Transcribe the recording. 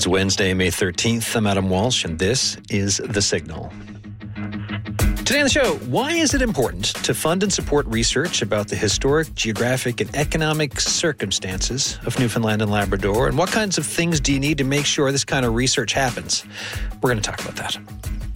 It's Wednesday, May 13th. I'm Adam Walsh, and this is The Signal. Today on the show, why is it important to fund and support research about the historic, geographic, and economic circumstances of Newfoundland and Labrador? And what kinds of things do you need to make sure this kind of research happens? We're going to talk about that.